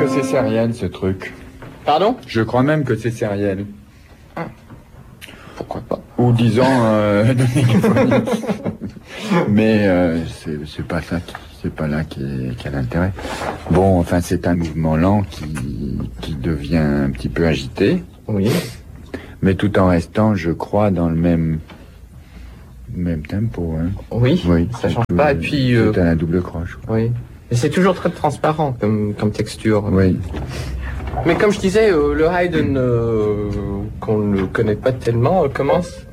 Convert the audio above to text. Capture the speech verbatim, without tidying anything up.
que c'est sériel ce truc. Pardon? Je crois même que c'est sériel. Ah. Pourquoi pas? Ou disons, euh, mais euh, c'est, c'est pas ça, qui, c'est pas là qui, est, qui a l'intérêt. Bon, enfin, c'est un mouvement lent qui, qui devient un petit peu agité. Oui. Mais tout en restant, je crois, dans le même, même tempo. Hein. Oui. Oui. Ça change pas. Et puis. C'est euh, à la double croche. Oui. Et c'est toujours très transparent comme, comme texture. Oui. Mais comme je disais, euh, le Haydn, euh, qu'on ne connaît pas tellement, euh, commence